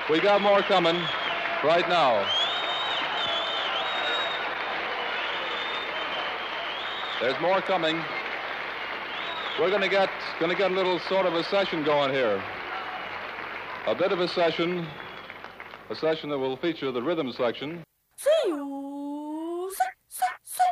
We got more coming right now. There's more coming. We're going to get a little sort of a session going here. A bit of a session that will feature the rhythm section. See you.